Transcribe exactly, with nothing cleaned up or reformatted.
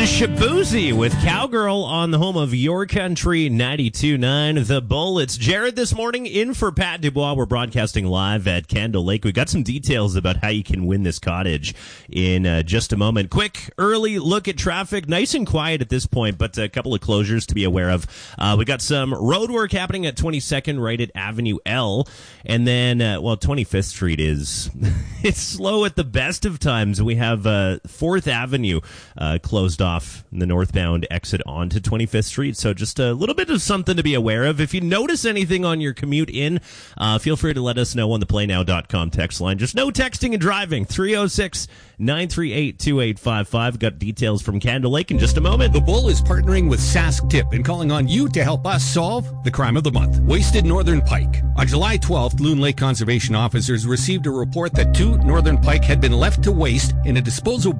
Shabuzi with Cowgirl on the home of Your Country ninety-two point nine The Bull. It's Jared this morning in for Pat Dubois. We're broadcasting live at Candle Lake. We got some details about how you can win this cottage in uh, just a moment. Quick, early look at traffic. Nice and quiet at this point, but a couple of closures to be aware of. Uh, we got some road work happening at twenty-second right at Avenue L. And then, uh, well, twenty-fifth Street is it's slow at the best of times. We have uh, fourth Avenue uh, closed off in the northbound exit onto twenty-fifth Street. So just a little bit of something to be aware of. If you notice anything on your commute in, uh, feel free to let us know on the play now dot com text line. Just no texting and driving. three oh six, nine three eight, two eight five five. Got details from Candle Lake in just a moment. The Bull is partnering with Sask Tip and calling on you to help us solve the crime of the month, wasted northern pike. On July twelfth, Loon Lake Conservation officers received a report that two northern pike had been left to waste in a disposal